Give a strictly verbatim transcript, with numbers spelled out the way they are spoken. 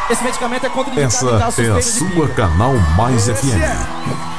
Esse medicamento é contraindicado Essa em casos é a suspeitos de sua pica. Canal Mais Esse F M. é